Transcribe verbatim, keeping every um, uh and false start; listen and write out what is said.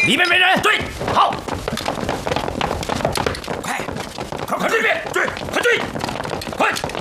里面没人。 对， 好， 快，快快追！追，快追！快！